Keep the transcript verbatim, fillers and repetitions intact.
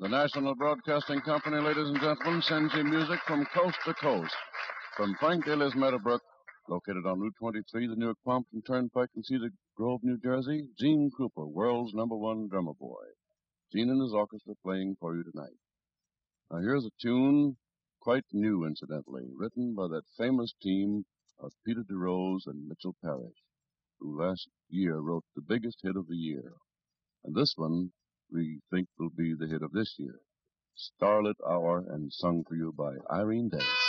The National Broadcasting Company, ladies and gentlemen, sends you music from coast to coast. From Frank Daly's Meadowbrook, located on Route twenty-three, the Newark Pompton Turnpike in Cedar Grove, New Jersey, Gene Krupa, world's number one drummer boy. Gene and his orchestra playing for you tonight. Now here's a tune, quite new incidentally, written by that famous team of Peter DeRose and Mitchell Parrish, who last year wrote the biggest hit of the year. And this one we think will be the hit of this year. Starlit Hour, and sung for you by Irene Day.